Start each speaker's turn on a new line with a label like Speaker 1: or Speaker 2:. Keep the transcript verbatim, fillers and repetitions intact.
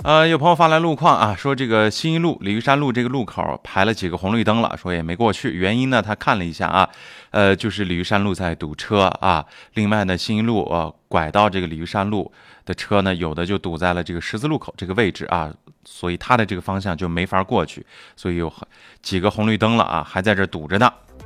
Speaker 1: 呃，有朋友发来路况啊，说这个新一路鲤鱼山路这个路口排了几个红绿灯了，说也没过去。原因呢，他看了一下啊，呃，就是鲤鱼山路在堵车啊。另外呢，新一路呃拐到这个鲤鱼山路的车呢，有的就堵在了这个十字路口这个位置啊，所以他的这个方向就没法过去，所以有几个红绿灯了啊，还在这堵着呢。